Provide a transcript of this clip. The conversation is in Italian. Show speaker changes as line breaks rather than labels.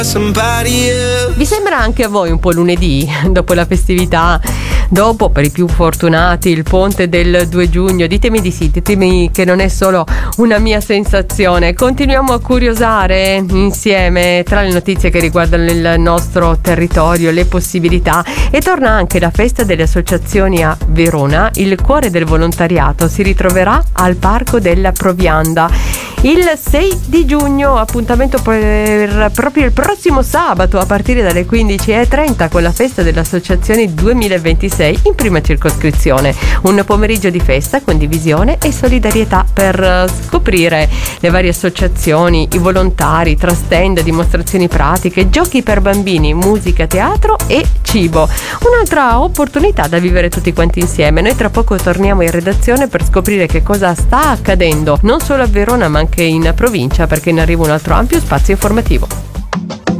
Vi sembra anche a voi un po' lunedì, dopo la festività, dopo, per i più fortunati, il ponte del 2 giugno? Ditemi di sì, ditemi che non è solo una mia sensazione. Continuiamo a curiosare insieme tra le notizie che riguardano il nostro territorio, le possibilità, e torna anche la festa delle associazioni a Verona. Il cuore del volontariato si ritroverà al Parco della Provianda il 6 di giugno, appuntamento per proprio il prossimo sabato a partire dalle 15:30 con la festa delle associazioni 2026 in prima circoscrizione. Un pomeriggio di festa, condivisione e solidarietà per scoprire le varie associazioni, i volontari, tra stand, dimostrazioni pratiche, giochi per bambini, musica, teatro e cibo. Un'altra opportunità da vivere tutti quanti insieme. Noi tra poco torniamo in redazione per scoprire che cosa sta accadendo non solo a Verona ma anche in provincia, perché in arriva un altro ampio spazio informativo.